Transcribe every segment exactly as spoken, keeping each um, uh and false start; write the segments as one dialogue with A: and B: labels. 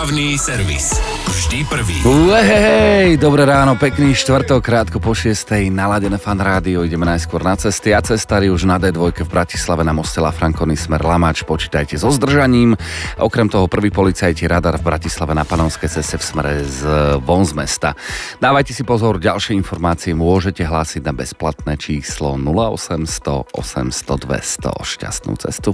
A: Hlavný servis. Vždy prvý.
B: Hej, dobré ráno, pekný štvrtok, krátko po šiestej, naladené Fan Rádio, ideme najskôr na cesty a cestári už na dé dva v Bratislave na moste La Franconi smer Lamač, počítajte so zdržaním. Okrem toho prvý policajti radar v Bratislave na Panonskej ceste v smere z von z mesta. Dávajte si pozor, ďalšie informácie môžete hlásiť na bezplatné číslo nula osemsto osemsto dvesto. Šťastnú cestu.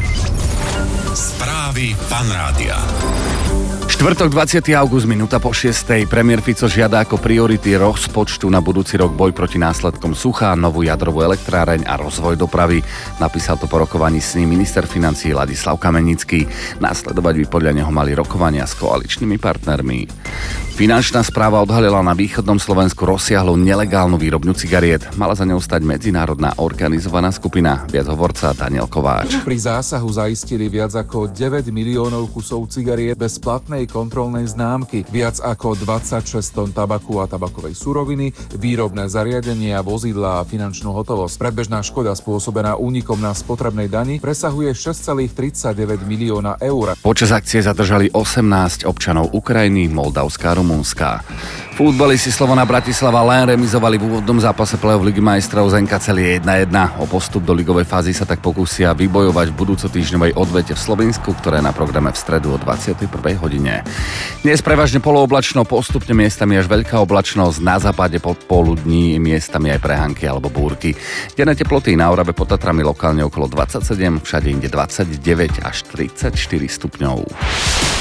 A: Správy Fan Rádia.
B: Štvrtok dvadsiateho augusta, minúta po šiestej. Premiér Fico žiada ako priority rozpočtu na budúci rok boj proti následkom sucha, novú jadrovú elektráreň a rozvoj dopravy. Napísal to po rokovaní s ním minister financií Ladislav Kamenický. Následovať by podľa neho mali rokovania s koaličnými partnermi. Finančná správa odhalila na východnom Slovensku rozsiahlu nelegálnu výrobňu cigariet. Mala za ňou stať medzinárodná organizovaná skupina. Viac hovorca Daniel Kováč.
C: Pri zásahu zaistili viac ako deväť miliónov kusov cigariet bez platnej kontrolnej známky, viac ako dvadsaťšesť tón tabaku a tabakovej suroviny, výrobné zariadenia, vozidlá a finančnú hotovosť. Predbežná škoda spôsobená únikom na spotrebnej dani presahuje šesť celá tridsaťdeväť milióna eur.
B: Počas akcie zadržali osemnásť občanov Ukrajiny, Moldavska a Rumunska. Futbalisti Slovana Bratislava len remizovali v úvodnom zápase play-off Ligy majstrov z en ká celý jedna jedna. O postup do ligovej fázy sa tak pokúsia vybojovať v budúcotýždňovej odvete v Slovensku, ktoré je na programe v stredu o dvadsiatej prvej hodine. Dnes prevažne polooblačno, postupne miestami až veľká oblačnosť, na západe popoludní miestami aj prehánky alebo búrky. Denné teploty na Orave pod Tatrami lokálne okolo dvadsaťsedem, všade inde dvadsaťdeväť až tridsaťštyri stupňov.